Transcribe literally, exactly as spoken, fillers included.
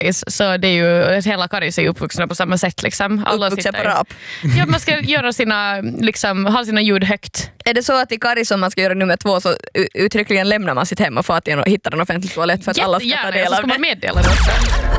Karis, så det är ju, hela Karis är ju uppvuxna på samma sätt. Liksom. Alla uppvuxna på rap. Ja, man ska göra sina, liksom, ha sina ljud högt. Är det så att i Karis, om man ska göra nummer två, så uttryckligen lämnar man sitt hem och får att hitta en offentlig toalett för att alla ska ta del av det? Ja, så ska man meddela det också.